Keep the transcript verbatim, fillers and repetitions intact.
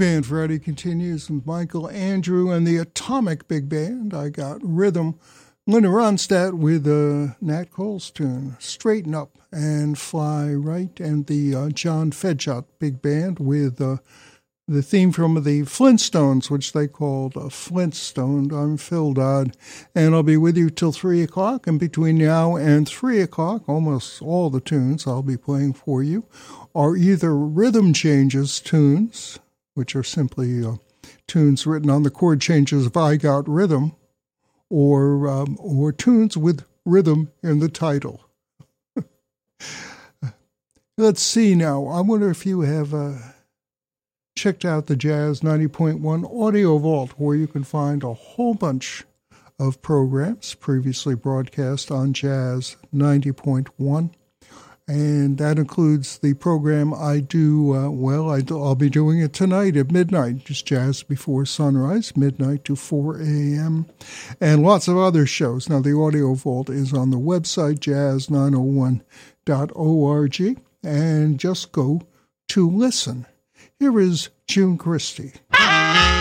Band Friday continues with Michael Andrew and the Atomic Big Band. I got Rhythm, Linda Ronstadt with a Nat Cole's tune, Straighten Up and Fly Right, and the uh, John Fedshot Big Band with uh, the theme from the Flintstones, which they called uh, Flintstone. I'm Phil Dodd, and I'll be with you till three o'clock, and between now and three o'clock, almost all the tunes I'll be playing for you are either rhythm changes tunes, which are simply uh, tunes written on the chord changes of I Got Rhythm, or um, or tunes with rhythm in the title. Let's see now. I wonder if you have uh, checked out the Jazz ninety point one Audio Vault, where you can find a whole bunch of programs previously broadcast on Jazz ninety point one. And that includes the program I do, uh, well, I do, I'll be doing it tonight at midnight, just Jazz Before Sunrise, midnight to four a.m., and lots of other shows. Now, the Audio Vault is on the website, jazz nine oh one dot org, and just go to listen. Here is June Christie.